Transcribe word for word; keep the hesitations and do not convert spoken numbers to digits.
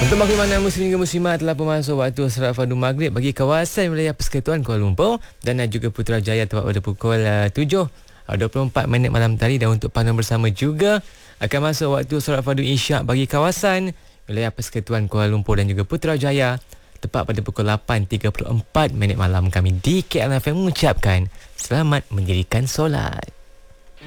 Untuk makluman muslim hingga muslimat telah bermasuk waktu solat fardu maghrib bagi kawasan wilayah Persekutuan Kuala Lumpur dan juga Putrajaya tepat pada pukul uh, tujuh dua puluh empat minit malam tadi. Dan untuk panduan bersama juga akan masuk waktu solat fardu isyak bagi kawasan wilayah Persekutuan Kuala Lumpur dan juga Putrajaya tepat pada pukul lapan tiga puluh empat minit malam. Kami di K L F M mengucapkan selamat mendirikan solat.